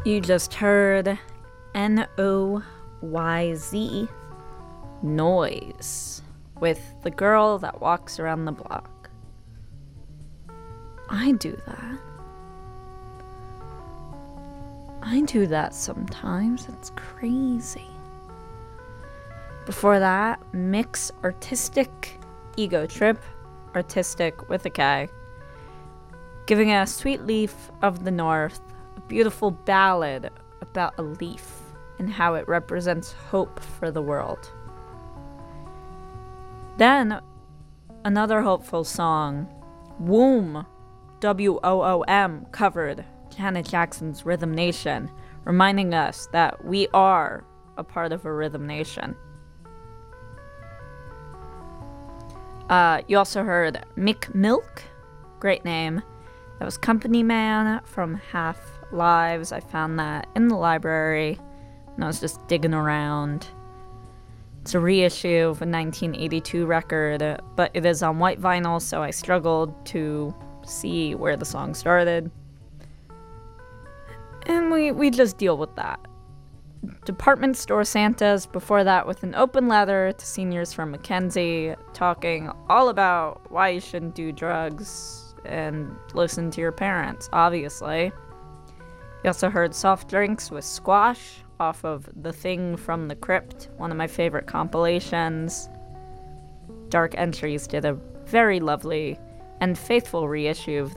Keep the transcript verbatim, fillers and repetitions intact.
You just heard N O Y Z, Noise, with The Girl That Walks Around the Block. I do that. I do that sometimes. It's crazy. Before that, Mix Artistic Ego Trip, artistic with a K, giving a Sweet Leaf of the North, a beautiful ballad about a leaf and how it represents hope for the world. Then, another hopeful song, Womb, W O O M, covered Janet Jackson's Rhythm Nation, reminding us that we are a part of a rhythm nation. Uh, you also heard Mick Milk, great name. That was Company Man from Half Lives. I found that in the library, and I was just digging around. It's a reissue of a nineteen eighty-two record, but it is on white vinyl, so I struggled to see where the song started. And we, we just deal with that. Department Store Santas, before that, with an open letter to seniors from Mackenzie, talking all about why you shouldn't do drugs and listen to your parents, obviously. You also heard Soft Drinks with Squash off of The Thing from the Crypt, one of my favorite compilations. Dark Entries did a very lovely and faithful reissue of